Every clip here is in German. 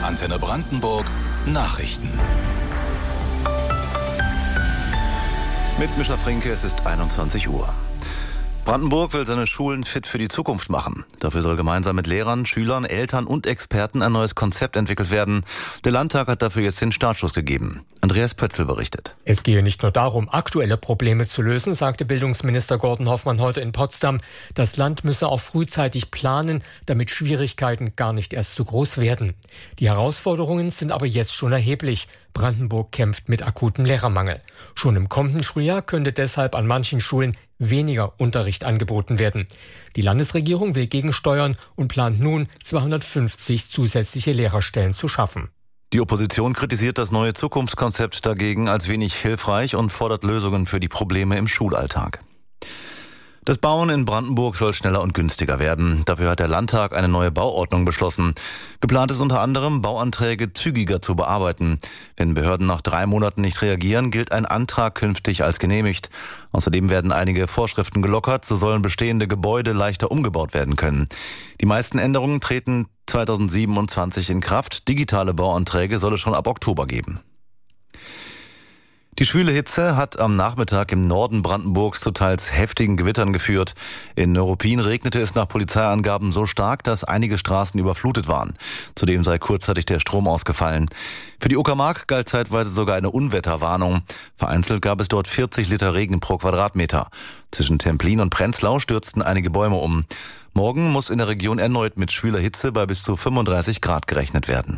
Antenne Brandenburg Nachrichten. Mit Mischa Frinke, es ist 21 Uhr. Brandenburg will seine Schulen fit für die Zukunft machen. Dafür soll gemeinsam mit Lehrern, Schülern, Eltern und Experten ein neues Konzept entwickelt werden. Der Landtag hat dafür jetzt den Startschuss gegeben. Andreas Pötzl berichtet. Es gehe nicht nur darum, aktuelle Probleme zu lösen, sagte Bildungsminister Gordon Hoffmann heute in Potsdam. Das Land müsse auch frühzeitig planen, damit Schwierigkeiten gar nicht erst zu groß werden. Die Herausforderungen sind aber jetzt schon erheblich. Brandenburg kämpft mit akutem Lehrermangel. Schon im kommenden Schuljahr könnte deshalb an manchen Schulen weniger Unterricht angeboten werden. Die Landesregierung will gegensteuern und plant nun, 250 zusätzliche Lehrerstellen zu schaffen. Die Opposition kritisiert das neue Zukunftskonzept dagegen als wenig hilfreich und fordert Lösungen für die Probleme im Schulalltag. Das Bauen in Brandenburg soll schneller und günstiger werden. Dafür hat der Landtag eine neue Bauordnung beschlossen. Geplant ist unter anderem, Bauanträge zügiger zu bearbeiten. Wenn Behörden nach 3 Monaten nicht reagieren, gilt ein Antrag künftig als genehmigt. Außerdem werden einige Vorschriften gelockert, so sollen bestehende Gebäude leichter umgebaut werden können. Die meisten Änderungen treten 2027 in Kraft. Digitale Bauanträge soll es schon ab Oktober geben. Die schwüle Hitze hat am Nachmittag im Norden Brandenburgs zu teils heftigen Gewittern geführt. In Neuruppin regnete es nach Polizeiangaben so stark, dass einige Straßen überflutet waren. Zudem sei kurzzeitig der Strom ausgefallen. Für die Uckermark galt zeitweise sogar eine Unwetterwarnung. Vereinzelt gab es dort 40 Liter Regen pro Quadratmeter. Zwischen Templin und Prenzlau stürzten einige Bäume um. Morgen muss in der Region erneut mit schwüler Hitze bei bis zu 35 Grad gerechnet werden.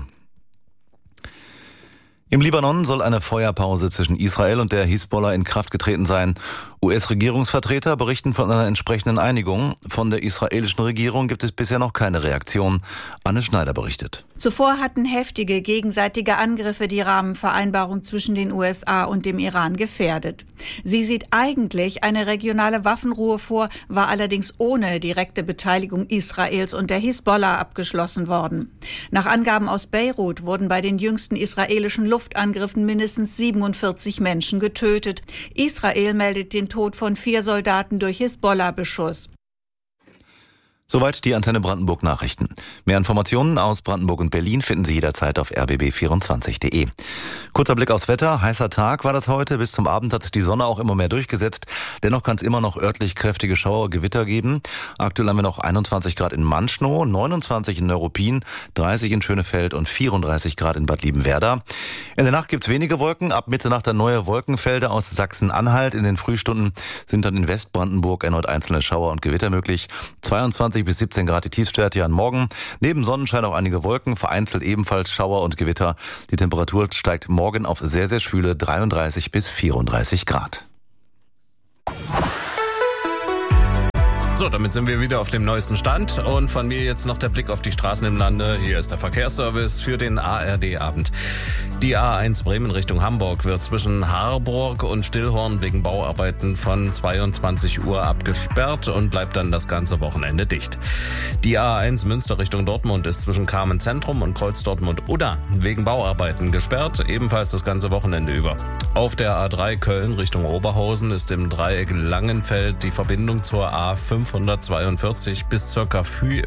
Im Libanon soll eine Feuerpause zwischen Israel und der Hisbollah in Kraft getreten sein. US-Regierungsvertreter berichten von einer entsprechenden Einigung. Von der israelischen Regierung gibt es bisher noch keine Reaktion. Anne Schneider berichtet. Zuvor hatten heftige gegenseitige Angriffe die Rahmenvereinbarung zwischen den USA und dem Iran gefährdet. Sie sieht eigentlich eine regionale Waffenruhe vor, war allerdings ohne direkte Beteiligung Israels und der Hisbollah abgeschlossen worden. Nach Angaben aus Beirut wurden bei den jüngsten israelischen Luftangriffen mindestens 47 Menschen getötet. Israel meldet den Tod von 4 Soldaten durch Hisbollah-Beschuss. Soweit die Antenne Brandenburg Nachrichten. Mehr Informationen aus Brandenburg und Berlin finden Sie jederzeit auf rbb24.de. Kurzer Blick aufs Wetter. Heißer Tag war das heute. Bis zum Abend hat sich die Sonne auch immer mehr durchgesetzt. Dennoch kann es immer noch örtlich kräftige Schauer, Gewitter geben. Aktuell haben wir noch 21 Grad in Manschnow, 29 in Neuruppin, 30 in Schönefeld und 34 Grad in Bad Liebenwerda. In der Nacht gibt es wenige Wolken. Ab Mitternacht dann neue Wolkenfelder aus Sachsen-Anhalt. In den Frühstunden sind dann in Westbrandenburg erneut einzelne Schauer und Gewitter möglich. 22 bis 17 Grad die Tiefstwerte an morgen. Neben Sonnenschein auch einige Wolken, vereinzelt ebenfalls Schauer und Gewitter. Die Temperatur steigt morgen auf sehr, sehr schwüle 33 bis 34 Grad. So, damit sind wir wieder auf dem neuesten Stand und von mir jetzt noch der Blick auf die Straßen im Lande. Hier ist der Verkehrsservice für den ARD-Abend. Die A1 Bremen Richtung Hamburg wird zwischen Harburg und Stillhorn wegen Bauarbeiten von 22 Uhr abgesperrt und bleibt dann das ganze Wochenende dicht. Die A1 Münster Richtung Dortmund ist zwischen Carmen Zentrum und Kreuz Dortmund-Udda wegen Bauarbeiten gesperrt, ebenfalls das ganze Wochenende über. Auf der A3 Köln Richtung Oberhausen ist im Dreieck Langenfeld die Verbindung zur A542 bis ca.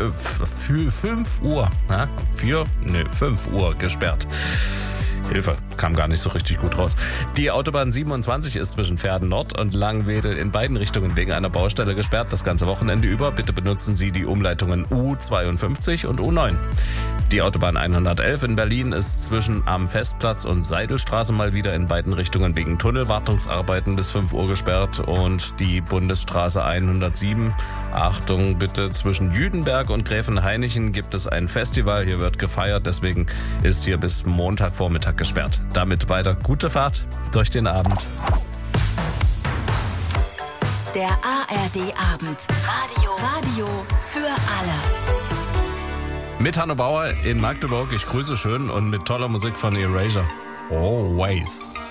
5 Uhr gesperrt. Hilfe, kam gar nicht so richtig gut raus. Die Autobahn 27 ist zwischen Verden Nord und Langwedel in beiden Richtungen wegen einer Baustelle gesperrt, das ganze Wochenende über. Bitte benutzen Sie die Umleitungen U52 und U9. Die Autobahn 111 in Berlin ist zwischen am Festplatz und Seidelstraße mal wieder in beiden Richtungen wegen Tunnelwartungsarbeiten bis 5 Uhr gesperrt. Und die Bundesstraße 107, Achtung bitte, zwischen Jüdenberg und Gräfenhainichen gibt es ein Festival. Hier wird gefeiert, deswegen ist hier bis Montagvormittag gesperrt. Damit weiter gute Fahrt durch den Abend. Der ARD-Abend. Radio für alle. Mit Hanno Bauer in Magdeburg. Ich grüße schön und mit toller Musik von Erasure. Always.